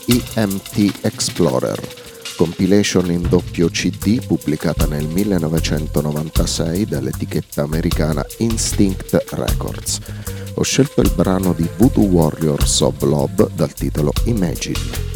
EMT Explorer, compilation in doppio CD pubblicata nel 1996 dall'etichetta americana Instinct Records. Ho scelto il brano di Voodoo Warriors of Love dal titolo Imagine.